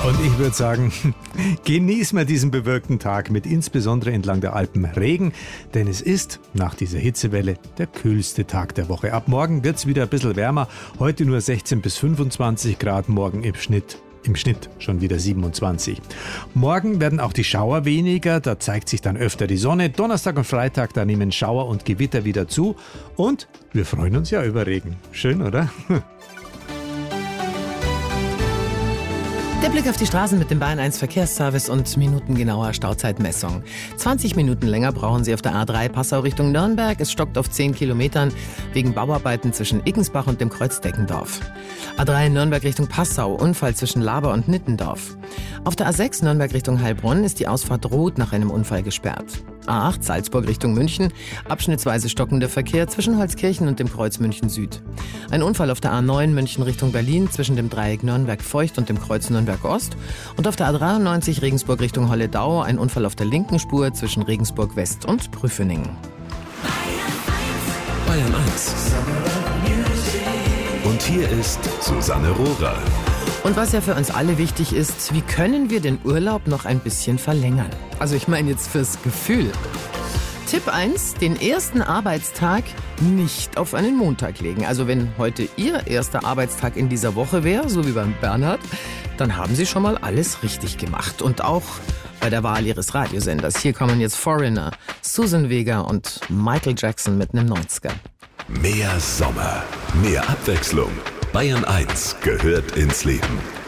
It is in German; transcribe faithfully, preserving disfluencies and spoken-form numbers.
Und ich würde sagen, genießen wir diesen bewölkten Tag mit insbesondere entlang der Alpen Regen, denn es ist nach dieser Hitzewelle der kühlste Tag der Woche. Ab morgen wird es wieder ein bisschen wärmer, heute nur sechzehn bis fünfundzwanzig Grad, morgen im Schnitt. Im Schnitt schon wieder siebenundzwanzig. Morgen werden auch die Schauer weniger, da zeigt sich dann öfter die Sonne. Donnerstag und Freitag, da nehmen Schauer und Gewitter wieder zu. Und wir freuen uns ja über Regen. Schön, oder? Der Blick auf die Straßen mit dem Bayern eins Verkehrsservice und minutengenauer Stauzeitmessung. zwanzig Minuten länger brauchen Sie auf der A drei Passau Richtung Nürnberg. Es stockt auf zehn Kilometern wegen Bauarbeiten zwischen Iggensbach und dem Kreuz Deckendorf. A drei Nürnberg Richtung Passau, Unfall zwischen Laber und Nittendorf. Auf der A sechs Nürnberg Richtung Heilbronn ist die Ausfahrt Roth nach einem Unfall gesperrt. A acht Salzburg Richtung München, abschnittsweise stockender Verkehr zwischen Holzkirchen und dem Kreuz München Süd. Ein Unfall auf der A neun München Richtung Berlin zwischen dem Dreieck Nürnberg-Feucht und dem Kreuz Nürnberg-Ost. Und auf der A dreiundneunzig Regensburg Richtung Holledau ein Unfall auf der linken Spur zwischen Regensburg-West und Prüfening. Bayern eins. Und hier ist Susanne Rohrer. Und was ja für uns alle wichtig ist, wie können wir den Urlaub noch ein bisschen verlängern? Also ich meine jetzt fürs Gefühl. Tipp eins, den ersten Arbeitstag nicht auf einen Montag legen. Also wenn heute Ihr erster Arbeitstag in dieser Woche wäre, so wie beim Bernhard, dann haben Sie schon mal alles richtig gemacht. Und auch bei der Wahl Ihres Radiosenders. Hier kommen jetzt Foreigner, Susan Vega und Michael Jackson mit einem neunziger. Mehr Sommer, mehr Abwechslung. Bayern eins gehört ins Leben.